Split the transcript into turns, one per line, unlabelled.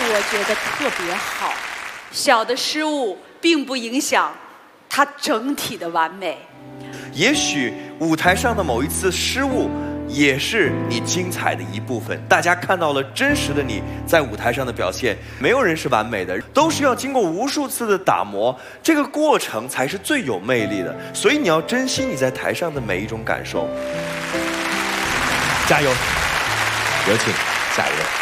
我觉得特别好。小的失误并不影响它整体的完美。
也许舞台上的某一次失误，也是你精彩的一部分。大家看到了真实的你在舞台上的表现。没有人是完美的，都是要经过无数次的打磨，这个过程才是最有魅力的。所以你要珍惜你在台上的每一种感受。加油！有请下一位。